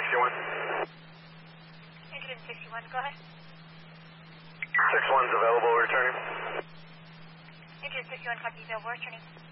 61. Engine 61, go ahead. 61's available, returning. Engine 61, copy, available, returning.